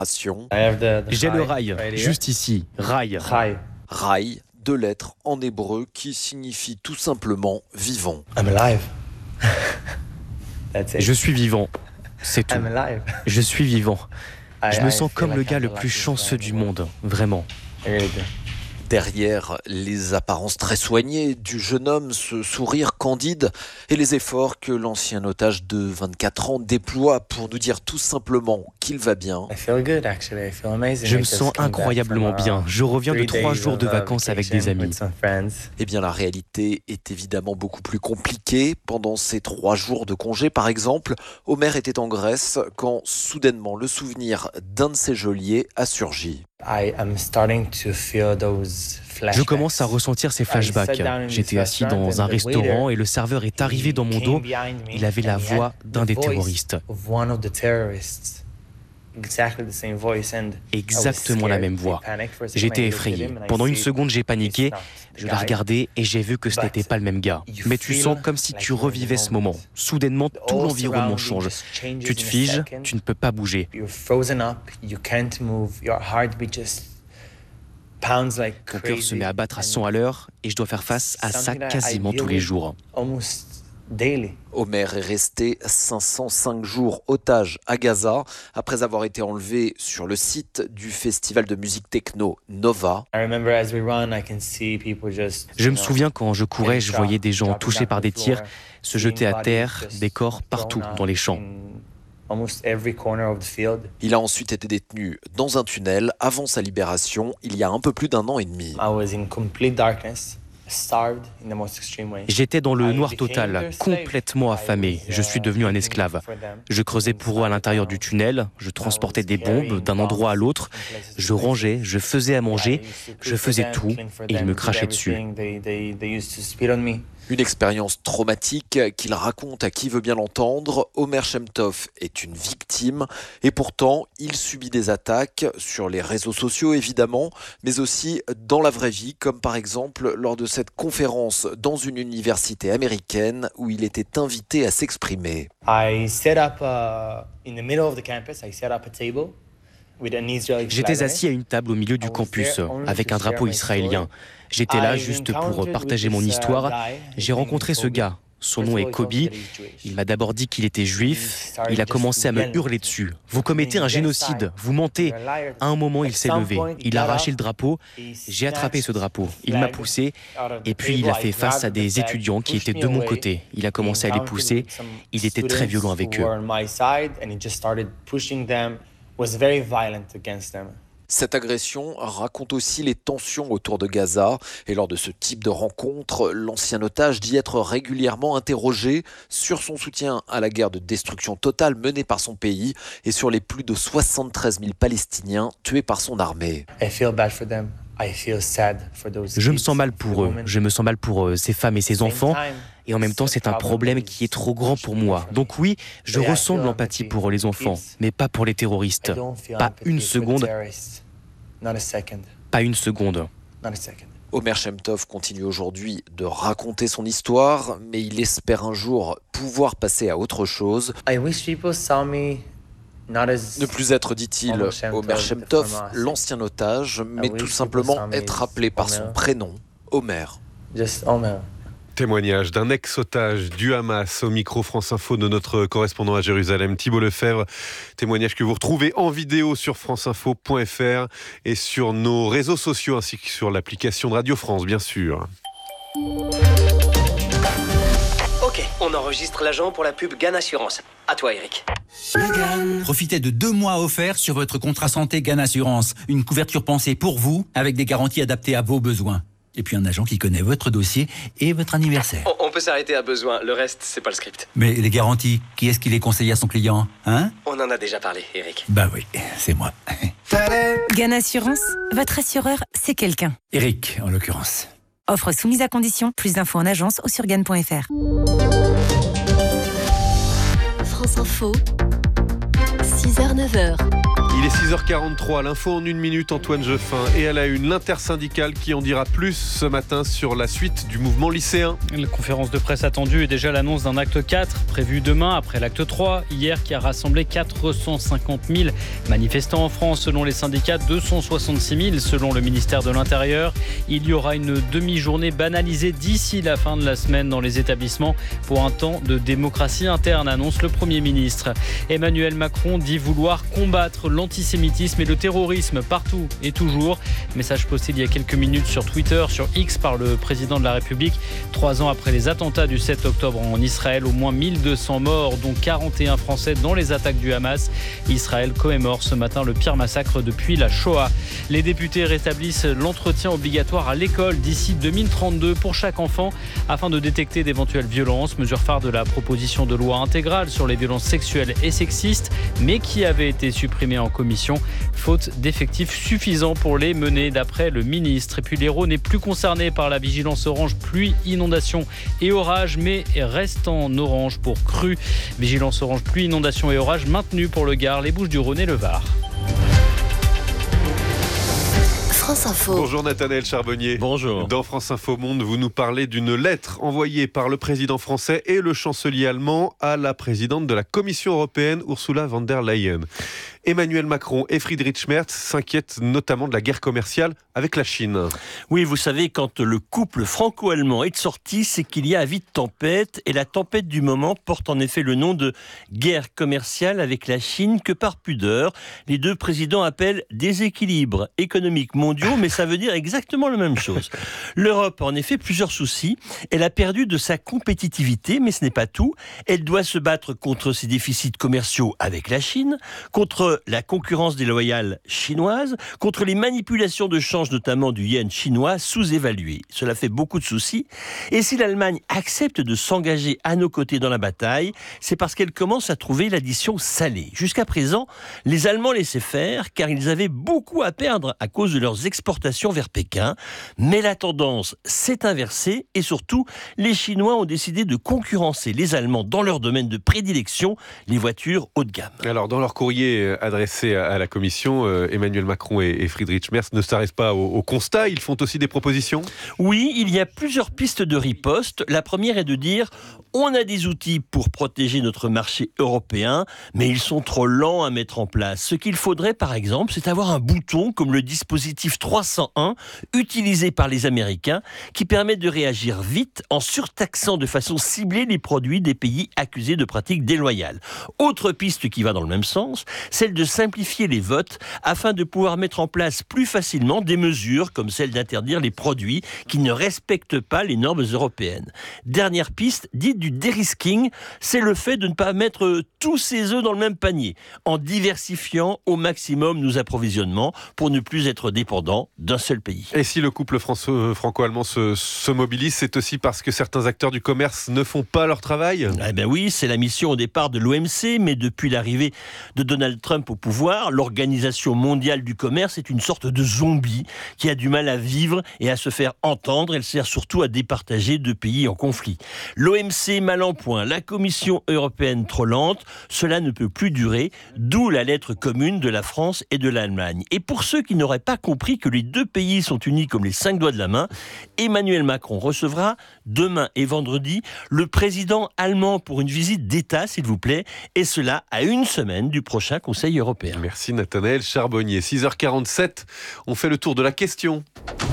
J'ai le rail, juste ici, rail. Rail, 2 lettres en hébreu qui signifie tout simplement vivant. I'm alive. Je suis vivant, c'est tout. Je suis vivant. Je me sens comme le gars le plus chanceux du monde, vraiment. Derrière les apparences très soignées du jeune homme, ce sourire candide et les efforts que l'ancien otage de 24 ans déploie pour nous dire tout simplement qu'il va bien. Je me sens incroyablement bien. Je reviens de 3 jours de vacances avec des amis. Eh bien, la réalité est évidemment beaucoup plus compliquée. Pendant ces 3 jours de congé, par exemple, Omer était en Grèce quand soudainement le souvenir d'un de ses geôliers a surgi. Je commence à ressentir ces flashbacks. J'étais assis dans un restaurant et le serveur est arrivé dans mon dos. Il avait la voix d'un des terroristes. Exactement la même voix. J'étais effrayé. Pendant une seconde, j'ai paniqué. Je l'ai regardé et j'ai vu que ce n'était pas le même gars. Mais tu sens comme si tu revivais ce moment. Soudainement, tout l'environnement change. Tu te figes, tu ne peux pas bouger. Ton cœur se met à battre à 100 à l'heure et je dois faire face à ça quasiment tous les jours. Omer est resté 505 jours otage à Gaza après avoir été enlevé sur le site du festival de musique techno Nova. Je me souviens quand je courais, je voyais des gens touchés par des tirs, se jeter à terre, des corps partout dans les champs. Il a ensuite été détenu dans un tunnel avant sa libération il y a un peu plus d'1 an et demi. J'étais dans le noir total, complètement affamé. Je suis devenu un esclave. Je creusais pour eux à l'intérieur du tunnel, je transportais des bombes d'un endroit à l'autre, je rangeais, je faisais à manger, je faisais tout et ils me crachaient dessus. Une expérience traumatique qu'il raconte à qui veut bien l'entendre. Omer Shemtov est une victime et pourtant il subit des attaques sur les réseaux sociaux évidemment, mais aussi dans la vraie vie, comme par exemple lors de cette conférence dans une université américaine où il était invité à s'exprimer. J'étais assis à une table au milieu du campus avec un drapeau israélien. J'étais là juste pour partager mon histoire. J'ai rencontré ce gars. Son nom est Kobe. Il m'a d'abord dit qu'il était juif. Il a commencé à me hurler dessus. Vous commettez un génocide. Vous mentez. À un moment, il s'est levé. Il a arraché le drapeau. J'ai attrapé ce drapeau. Il m'a poussé. Et puis, il a fait face à des étudiants qui étaient de mon côté. Il a commencé à les pousser. Il était très violent avec eux. Cette agression raconte aussi les tensions autour de Gaza. Et lors de ce type de rencontre, l'ancien otage dit être régulièrement interrogé sur son soutien à la guerre de destruction totale menée par son pays et sur les plus de 73 000 Palestiniens tués par son armée. Je me sens mal pour eux. Je me sens mal pour ces femmes et ces enfants. Et en même temps, c'est un problème qui est trop grand pour moi. Donc oui, je ressens de l'empathie pour les enfants, mais pas pour les terroristes. Pas une seconde. Pas une seconde. Omer Shemtov continue aujourd'hui de raconter son histoire, mais il espère un jour pouvoir passer à autre chose. Ne plus être, dit-il, Omer Shemtov, l'ancien otage, mais tout simplement être appelé par son prénom, Omer. Témoignage d'un ex-otage du Hamas au micro France Info de notre correspondant à Jérusalem, Thibault Lefebvre. Témoignage que vous retrouvez en vidéo sur franceinfo.fr et sur nos réseaux sociaux ainsi que sur l'application de Radio France, bien sûr. Ok, on enregistre l'agent pour la pub GAN Assurance. À toi, Eric. Profitez de 2 mois offerts sur votre contrat santé GAN Assurance. Une couverture pensée pour vous avec des garanties adaptées à vos besoins. Et puis un agent qui connaît votre dossier et votre anniversaire. On peut s'arrêter à besoin, le reste, c'est pas le script. Mais les garanties, qui est-ce qui les conseille à son client, hein? On en a déjà parlé, Eric. Bah oui, c'est moi. GAN Assurance, votre assureur, c'est quelqu'un. Eric, en l'occurrence. Offre soumise à condition, plus d'infos en agence ou sur GAN.fr. France Info, 6h-9h. Il est 6h43, l'info en 1 minute, Antoine Jeffin. Et à la une, l'intersyndicale qui en dira plus ce matin sur la suite du mouvement lycéen. La conférence de presse attendue est déjà l'annonce d'un acte 4 prévu demain après l'acte 3, hier qui a rassemblé 450 000 manifestants en France selon les syndicats, 266 000 selon le ministère de l'Intérieur. Il y aura une demi-journée banalisée d'ici la fin de la semaine dans les établissements pour un temps de démocratie interne, annonce le Premier ministre. Emmanuel Macron dit vouloir combattre l'antisémitisme et le terrorisme partout et toujours. Message posté il y a quelques minutes sur Twitter, sur X par le président de la République. 3 ans après les attentats du 7 octobre en Israël, au moins 1200 morts, dont 41 Français dans les attaques du Hamas. Israël commémore ce matin le pire massacre depuis la Shoah. Les députés rétablissent l'entretien obligatoire à l'école d'ici 2032 pour chaque enfant afin de détecter d'éventuelles violences. Mesure phare de la proposition de loi intégrale sur les violences sexuelles et sexistes, mais qui avait été supprimée en commission, faute d'effectifs suffisants pour les mener d'après le ministre. Et puis l'Hérault n'est plus concerné par la vigilance orange pluie, inondation et orage, mais reste en orange pour crue. Vigilance orange pluie, inondation et orage maintenue pour le Gard, les Bouches-du-Rhône et le Var. France Info. Bonjour Nathanaël Charbonnier. Bonjour. Dans France Info Monde, vous nous parlez d'une lettre envoyée par le président français et le chancelier allemand à la présidente de la Commission européenne, Ursula von der Leyen. Emmanuel Macron et Friedrich Merz s'inquiètent notamment de la guerre commerciale avec la Chine. Oui, vous savez, quand le couple franco-allemand est sorti, c'est qu'il y a avis de tempête. Et la tempête du moment porte en effet le nom de guerre commerciale avec la Chine que par pudeur, les deux présidents appellent déséquilibre économique mondiaux, mais ça veut dire exactement la même chose. L'Europe a en effet plusieurs soucis. Elle a perdu de sa compétitivité, mais ce n'est pas tout. Elle doit se battre contre ses déficits commerciaux avec la Chine, contre la concurrence déloyale chinoise, contre les manipulations de change, notamment du yen chinois, sous-évalué. Cela fait beaucoup de soucis. Et si l'Allemagne accepte de s'engager à nos côtés dans la bataille, c'est parce qu'elle commence à trouver l'addition salée. Jusqu'à présent, les Allemands laissaient faire, car ils avaient beaucoup à perdre à cause de leurs exportations vers Pékin. Mais la tendance s'est inversée et surtout, les Chinois ont décidé de concurrencer les Allemands dans leur domaine de prédilection, les voitures haut de gamme. Alors, dans leur courrier adressé à la Commission, Emmanuel Macron et Friedrich Merz ne s'arrêtent pas au constat, ils font aussi des propositions. Oui, il y a plusieurs pistes de riposte. La première est de dire on a des outils pour protéger notre marché européen, mais ils sont trop lents à mettre en place. Ce qu'il faudrait, par exemple, c'est avoir un bouton comme le dispositif 301 utilisé par les Américains qui permet de réagir vite en surtaxant de façon ciblée les produits des pays accusés de pratiques déloyales. Autre piste qui va dans le même sens, celle de simplifier les votes afin de pouvoir mettre en place plus facilement des mesures comme celle d'interdire les produits qui ne respectent pas les normes européennes. Dernière piste, dite du dérisking, c'est le fait de ne pas mettre tous ses œufs dans le même panier, en diversifiant au maximum nos approvisionnements pour ne plus être dépendants d'un seul pays. Et si le couple franco-allemand se mobilise, c'est aussi parce que certains acteurs du commerce ne font pas leur travail ? Eh bien oui, c'est la mission au départ de l'OMC, mais depuis l'arrivée de Donald Trump au pouvoir, l'Organisation mondiale du commerce est une sorte de zombie qui a du mal à vivre et à se faire entendre. Elle sert surtout à départager deux pays en conflit. L'OMC mal en point, la Commission européenne trop lente, cela ne peut plus durer, d'où la lettre commune de la France et de l'Allemagne. Et pour ceux qui n'auraient pas compris que les deux pays sont unis comme les 5 doigts de la main, Emmanuel Macron recevra demain et vendredi le président allemand pour une visite d'État, s'il vous plaît, et cela à une semaine du prochain Conseil européen. Merci Nathanaël Charbonnier. 6h47, on fait le tour de la question.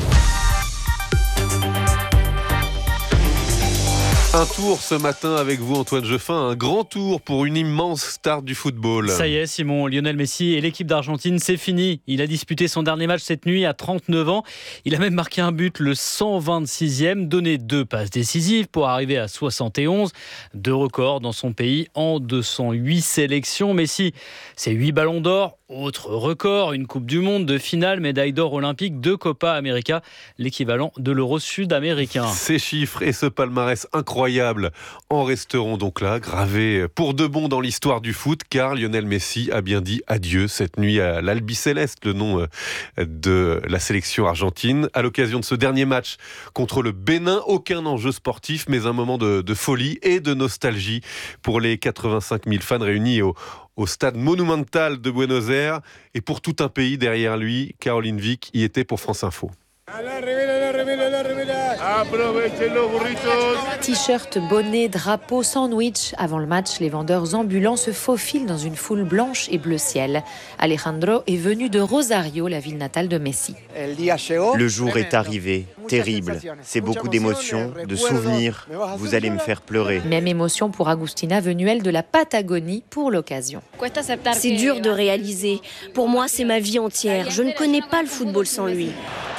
Un tour ce matin avec vous Antoine Jeffin, un grand tour pour une immense star du football. Ça y est Simon, Lionel Messi et l'équipe d'Argentine, c'est fini. Il a disputé son dernier match cette nuit à 39 ans. Il a même marqué un but, le 126e, donné 2 passes décisives pour arriver à 71. 2 records dans son pays en 208 sélections. Messi, c'est 8 ballons d'or. Autre record, une Coupe du Monde de finale, médaille d'or olympique, 2 Copa América, l'équivalent de l'euro sud-américain. Ces chiffres et ce palmarès incroyable incroyables en resteront donc là, gravés pour de bon dans l'histoire du foot, car Lionel Messi a bien dit adieu cette nuit à l'Albiceleste, le nom de la sélection argentine, à l'occasion de ce dernier match contre le Bénin. Aucun enjeu sportif, mais un moment de folie et de nostalgie pour les 85 000 fans réunis au stade Monumental de Buenos Aires, et pour tout un pays derrière lui. Caroline Vic y était pour France Info. T-shirt, bonnet, drapeau, sandwich. Avant le match, les vendeurs ambulants se faufilent dans une foule blanche et bleu ciel. Alejandro est venu de Rosario, la ville natale de Messi. Le jour est arrivé, terrible. C'est beaucoup d'émotions, de souvenirs. Vous allez me faire pleurer. Même émotion pour Agustina, venue elle de la Patagonie pour l'occasion. C'est dur de réaliser. Pour moi, c'est ma vie entière. Je ne connais pas le football sans lui.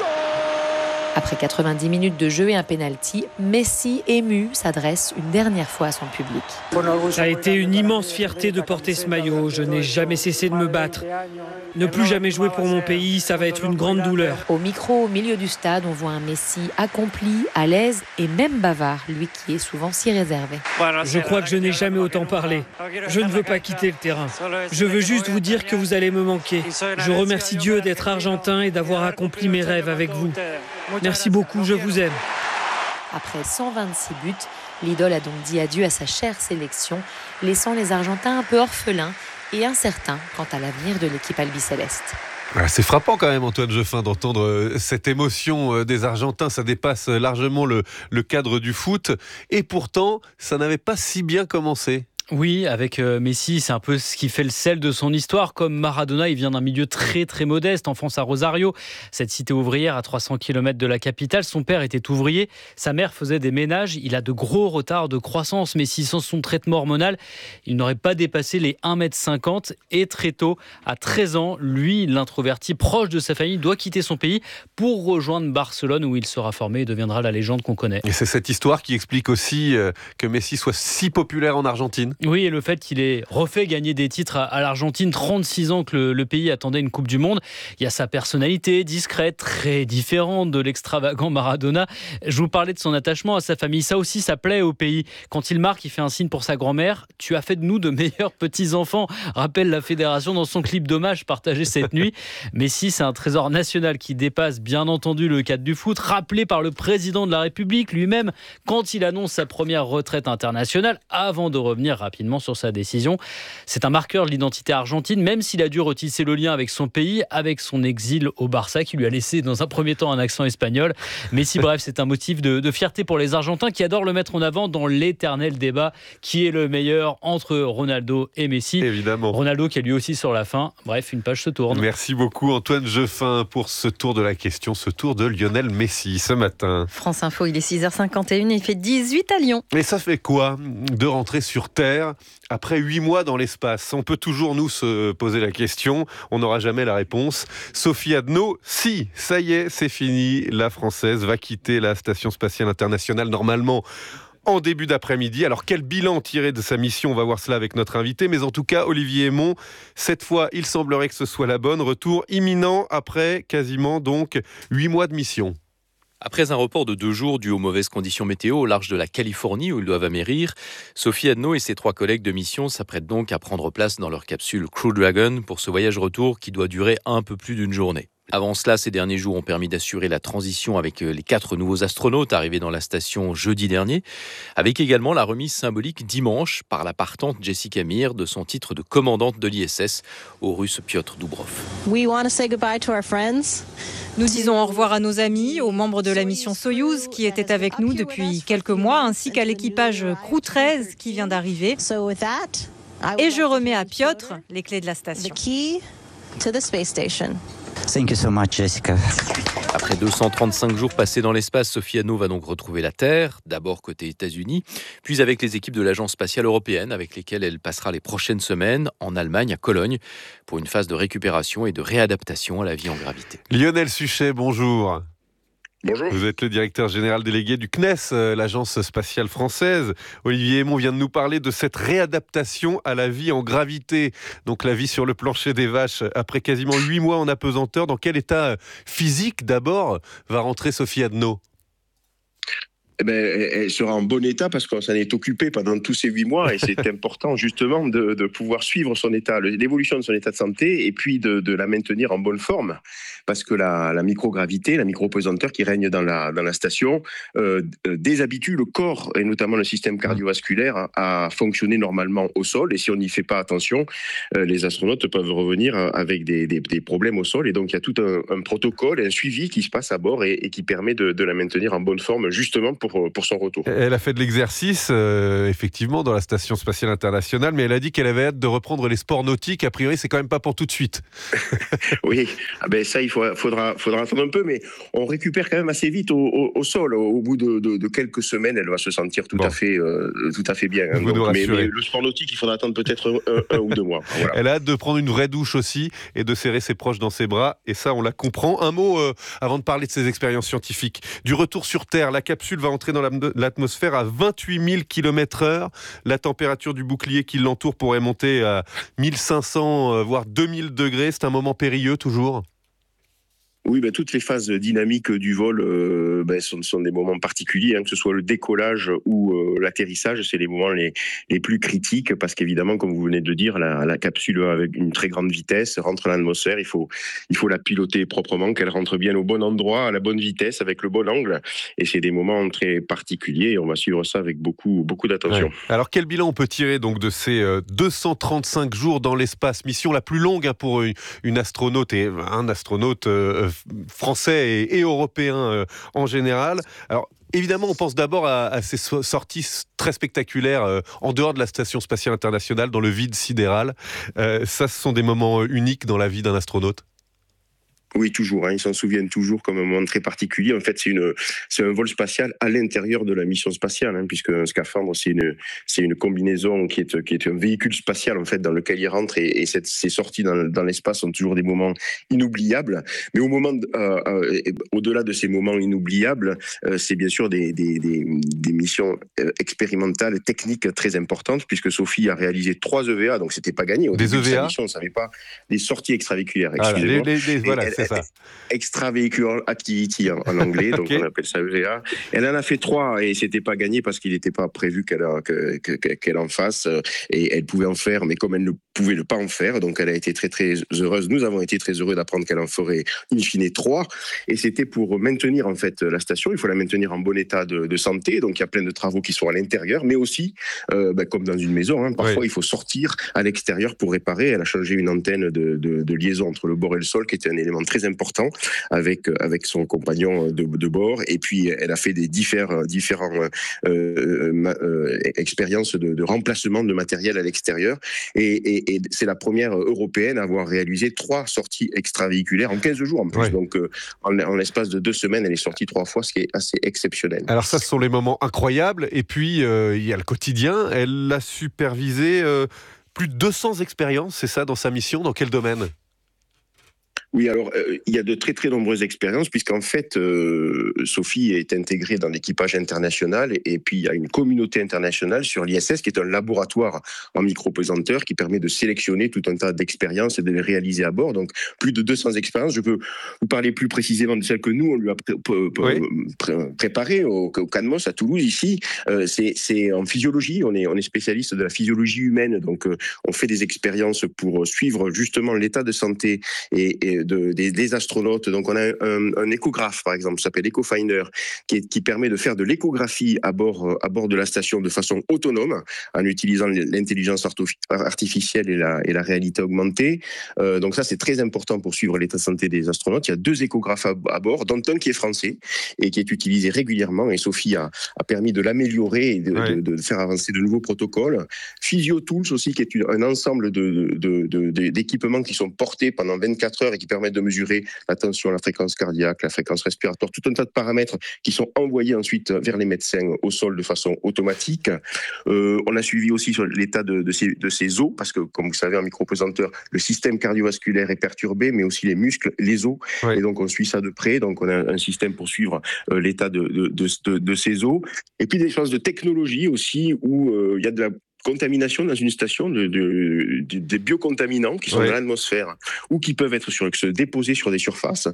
Après 90 minutes de jeu et un penalty, Messi, ému, s'adresse une dernière fois à son public. Ça a été une immense fierté de porter ce maillot. Je n'ai jamais cessé de me battre. Ne plus jamais jouer pour mon pays, ça va être une grande douleur. Au micro, au milieu du stade, on voit un Messi accompli, à l'aise et même bavard, lui qui est souvent si réservé. Je crois que je n'ai jamais autant parlé. Je ne veux pas quitter le terrain. Je veux juste vous dire que vous allez me manquer. Je remercie Dieu d'être argentin et d'avoir accompli mes rêves avec vous. Merci beaucoup, je vous aime. Après 126 buts, l'idole a donc dit adieu à sa chère sélection, laissant les Argentins un peu orphelins et incertains quant à l'avenir de l'équipe albicéleste. C'est frappant quand même, Antoine Jeffin, d'entendre cette émotion des Argentins. Ça dépasse largement le cadre du foot. Et pourtant, ça n'avait pas si bien commencé. Oui, avec Messi, c'est un peu ce qui fait le sel de son histoire. Comme Maradona, il vient d'un milieu très très modeste, enfance à Rosario, cette cité ouvrière à 300 km de la capitale. Son père était ouvrier, sa mère faisait des ménages. Il a de gros retards de croissance. Messi, sans son traitement hormonal, il n'aurait pas dépassé les 1m50. Et très tôt, à 13 ans, lui, l'introverti proche de sa famille, doit quitter son pays pour rejoindre Barcelone, où il sera formé et deviendra la légende qu'on connaît. Et c'est cette histoire qui explique aussi que Messi soit si populaire en Argentine. Oui, et le fait qu'il ait refait gagner des titres à l'Argentine, 36 ans que le pays attendait une Coupe du Monde. Il y a sa personnalité discrète, très différente de l'extravagant Maradona. Je vous parlais de son attachement à sa famille. Ça aussi, ça plaît au pays. Quand il marque, il fait un signe pour sa grand-mère. « Tu as fait de nous de meilleurs petits-enfants », rappelle la fédération dans son clip d'hommage partagé cette nuit. Messi, c'est un trésor national qui dépasse bien entendu le cadre du foot, rappelé par le président de la République lui-même quand il annonce sa première retraite internationale avant de revenir rapidement sur sa décision. C'est un marqueur de l'identité argentine, même s'il a dû retisser le lien avec son pays, avec son exil au Barça, qui lui a laissé dans un premier temps un accent espagnol. Messi, bref, c'est un motif de fierté pour les Argentins qui adorent le mettre en avant dans l'éternel débat qui est le meilleur entre Ronaldo et Messi. Évidemment. Ronaldo qui a lui aussi sur la fin. Bref, une page se tourne. Merci beaucoup Antoine Jeffin pour ce tour de la question, ce tour de Lionel Messi ce matin. France Info, il est 6h51, il fait 18 à Lyon. Et ça fait quoi de rentrer sur Terre après 8 mois dans l'espace? On peut toujours nous se poser la question, on n'aura jamais la réponse. Sophie Adno, si, ça y est, c'est fini. La Française va quitter la Station Spatiale Internationale normalement en début d'après-midi. Alors quel bilan tirer de sa mission? On va voir cela avec notre invité. Mais en tout cas, Olivier Aymon, cette fois, il semblerait que ce soit la bonne. Retour imminent après quasiment donc 8 mois de mission. Après un report de 2 jours dû aux mauvaises conditions météo au large de la Californie où ils doivent amérir, Sophie Adno et ses 3 collègues de mission s'apprêtent donc à prendre place dans leur capsule Crew Dragon pour ce voyage retour qui doit durer un peu plus d'une journée. Avant cela, ces derniers jours ont permis d'assurer la transition avec les 4 nouveaux astronautes arrivés dans la station jeudi dernier, avec également la remise symbolique dimanche par la partante Jessica Meir de son titre de commandante de l'ISS au Russe Piotr Doubrov. Nous disons au revoir à nos amis, aux membres de la mission Soyouz qui étaient avec nous depuis quelques mois, ainsi qu'à l'équipage Crew 13 qui vient d'arriver. Et je remets à Piotr les clés de la station. Thank you so much, Jessica. Après 235 jours passés dans l'espace, Sophie Adno va donc retrouver la Terre, d'abord côté États-Unis, puis avec les équipes de l'Agence spatiale européenne, avec lesquelles elle passera les prochaines semaines en Allemagne, à Cologne, pour une phase de récupération et de réadaptation à la vie en gravité. Lionel Suchet, bonjour. Bonjour. Vous êtes le directeur général délégué du CNES, l'agence spatiale française. Olivier Aymon vient de nous parler de cette réadaptation à la vie en gravité. Donc la vie sur le plancher des vaches après quasiment 8 mois en apesanteur. Dans quel état physique d'abord va rentrer Sophie Adno ? Elle sera en bon état parce qu'on s'en est occupé pendant tous ces 8 mois et c'est important justement de pouvoir suivre son état, l'évolution de son état de santé et puis de la maintenir en bonne forme parce que la microgravité, la micropesanteur qui règne dans la station déshabitue le corps et notamment le système cardiovasculaire à fonctionner normalement au sol et si on n'y fait pas attention, les astronautes peuvent revenir avec des problèmes au sol et donc il y a tout un protocole, un suivi qui se passe à bord et qui permet de la maintenir en bonne forme justement pour son retour. Elle a fait de l'exercice, effectivement, dans la Station Spatiale Internationale, mais elle a dit qu'elle avait hâte de reprendre les sports nautiques. A priori, c'est quand même pas pour tout de suite. Oui, ça, il faudra attendre un peu, mais on récupère quand même assez vite au sol. Au bout de quelques semaines, elle va se sentir tout à fait bien. Hein, mais le sport nautique, il faudra attendre peut-être un ou 2 mois. Voilà. Elle a hâte de prendre une vraie douche aussi et de serrer ses proches dans ses bras, et ça, on la comprend. Un mot avant de parler de ses expériences scientifiques. Du retour sur Terre, la capsule va entrer dans l'atmosphère à 28 000 km/h. La température du bouclier qui l'entoure pourrait monter à 1500 voire 2000 degrés. C'est un moment périlleux toujours. Oui, toutes les phases dynamiques du vol sont des moments particuliers, que ce soit le décollage ou l'atterrissage, c'est les moments les plus critiques parce qu'évidemment, comme vous venez de le dire, la capsule avec une très grande vitesse rentre dans l'atmosphère, il faut la piloter proprement, qu'elle rentre bien au bon endroit, à la bonne vitesse, avec le bon angle et c'est des moments très particuliers et on va suivre ça avec beaucoup d'attention. Ouais. Alors quel bilan on peut tirer donc de ces 235 jours dans l'espace, mission la plus longue pour une astronaute et un astronaute français et européen en général. Alors évidemment, on pense d'abord à ces sorties très spectaculaires en dehors de la Station Spatiale Internationale, dans le vide sidéral. Ça, ce sont des moments uniques dans la vie d'un astronaute. Oui, toujours. Ils s'en souviennent toujours comme un moment très particulier. En fait, c'est un vol spatial à l'intérieur de la mission spatiale, puisque un scaphandre, c'est une combinaison qui est un véhicule spatial en fait dans lequel il rentre et ces sorties dans l'espace sont toujours des moments inoubliables. Mais au-delà de ces moments inoubliables, c'est bien sûr des missions expérimentales, techniques très importantes, puisque Sophie a réalisé 3 EVA, donc c'était pas gagné. Au début de sa mission, on ne savait pas, des sorties extravéhiculaires. Excusez-moi. C'est ça. Extravehicular Activity en anglais, donc on appelle ça EVA. Elle en a fait 3 et c'était pas gagné parce qu'il n'était pas prévu qu'elle en fasse et elle pouvait en faire, mais comme elle ne pouvait pas en faire, donc elle a été très très heureuse. Nous avons été très heureux d'apprendre qu'elle en ferait in fine 3 et c'était pour maintenir en fait la station. Il faut la maintenir en bon état de santé, donc il y a plein de travaux qui sont à l'intérieur, mais aussi comme dans une maison, parfois il faut sortir à l'extérieur pour réparer. Elle a changé une antenne de liaison entre le bord et le sol qui était un élément très important avec son compagnon de bord et puis elle a fait des différentes expériences de remplacement de matériel à l'extérieur et c'est la première européenne à avoir réalisé 3 sorties extravéhiculaires en 15 jours en plus, donc en l'espace de 2 semaines elle est sortie 3 fois, ce qui est assez exceptionnel. Alors ça, ce sont les moments incroyables et puis il y a le quotidien. Elle a supervisé plus de 200 expériences, c'est ça, dans sa mission. Dans quel domaine ? Oui, alors il y a de très très nombreuses expériences puisqu'en fait Sophie est intégrée dans l'équipage international et puis il y a une communauté internationale sur l'ISS qui est un laboratoire en micropesanteur qui permet de sélectionner tout un tas d'expériences et de les réaliser à bord. Donc plus de 200 expériences. Je peux vous parler plus précisément de celles que nous on lui a préparées au CANMOS à Toulouse ici. C'est en physiologie. On est spécialiste de la physiologie humaine, donc on fait des expériences pour suivre justement l'état de santé et des astronautes. Donc on a un échographe par exemple, ça s'appelle EchoFinder, qui permet de faire de l'échographie à bord de la station de façon autonome en utilisant l'intelligence artificielle et la réalité augmentée. Donc ça c'est très important pour suivre l'état de santé des astronautes. Il y a 2 échographes à bord, dont un qui est français et qui est utilisé régulièrement et Sophie a permis de l'améliorer et de faire avancer de nouveaux protocoles. PhysioTools aussi qui est un ensemble d'équipements qui sont portés pendant 24 heures et qui permettent de mesurer la tension, la fréquence cardiaque, la fréquence respiratoire, tout un tas de paramètres qui sont envoyés ensuite vers les médecins au sol de façon automatique. On a suivi aussi sur l'état de ces os, parce que comme vous savez en micropesanteur, le système cardiovasculaire est perturbé, mais aussi les muscles, les os, et donc on suit ça de près, donc on a un système pour suivre l'état de ces os. Et puis des choses de technologie aussi, où il y a de la contamination dans une station des biocontaminants qui sont dans l'atmosphère ou qui peuvent se déposer sur des surfaces.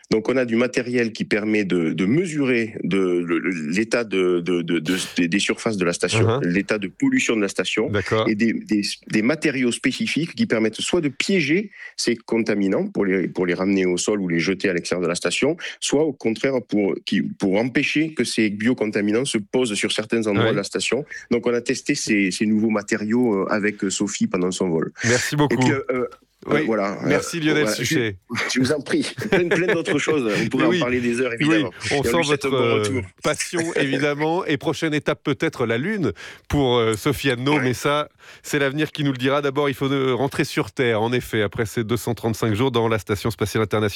Donc on a du matériel qui permet de mesurer l'état des surfaces de la station, l'état de pollution de la station, et des matériaux spécifiques qui permettent soit de piéger ces contaminants pour les ramener au sol ou les jeter à l'extérieur de la station, soit au contraire pour empêcher que ces biocontaminants se posent sur certains endroits de la station. Donc on a testé ces nouveaux matériaux avec Sophie pendant son vol. Merci beaucoup. Et puis, voilà. Merci Lionel Suchet. Je vous en prie. Plein d'autres choses. On pourrait en parler des heures, évidemment. Oui, on sent votre passion, évidemment. Et prochaine étape, peut-être la Lune pour Sophie Anneau. Mais ça, c'est l'avenir qui nous le dira. D'abord, il faut rentrer sur Terre, en effet, après ces 235 jours dans la Station Spatiale Internationale.